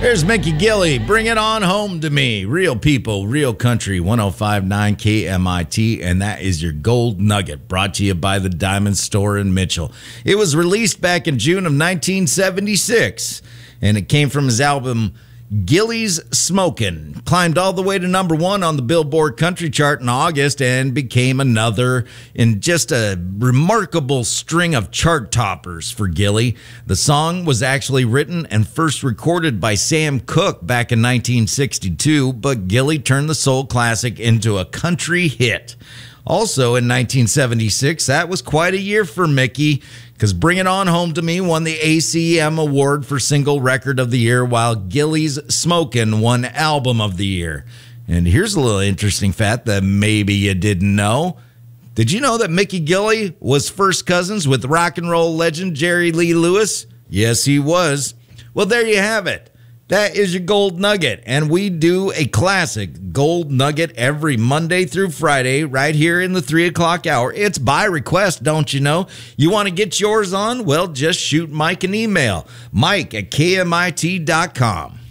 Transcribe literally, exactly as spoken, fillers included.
There's Mickey Gilley. Bring it on home to me. Real people, real country, one oh five point nine K M I T, and that is your Gold Nugget, brought to you by the Diamond Store in Mitchell. It was released back in June of nineteen seventy-six, and it came from his album Gilley's Smokin'. Climbed all the way to number one on the Billboard Country Chart in August and became another in just a remarkable string of chart toppers for Gilley. The song was actually written and first recorded by Sam Cooke back in nineteen sixty-two, but Gilley turned the soul classic into a country hit. Also in nineteen seventy-six, that was quite a year for Mickey, because Bring It On Home to Me won the A C M Award for Single Record of the Year, while Gilley's Smokin' won Album of the Year. And here's a little interesting fact that maybe you didn't know. Did you know that Mickey Gilley was first cousins with rock and roll legend Jerry Lee Lewis? Yes, he was. Well, there you have it. That is your Gold Nugget, and we do a classic Gold Nugget every Monday through Friday right here in the three o'clock hour. It's by request, don't you know? You want to get yours on? Well, just shoot Mike an email, mike at K M I T dot com.